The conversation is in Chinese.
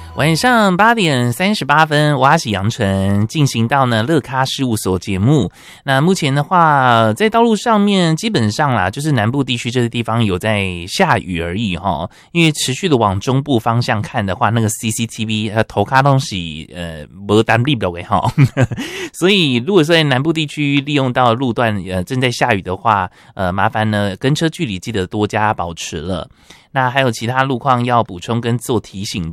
晚上8:38，我是杨纯，进行到呢乐咖事务所节目。那目前的话，在道路上面基本上啦，就是南部地区这个地方有在下雨而已哈。因为持续的往中部方向看的话，那个 CCTV 头卡东西没单立不了哈。所以如果说在南部地区利用到路段正在下雨的话，麻烦呢跟车距离记得多加保持了。那还有其他路况要补充跟做提醒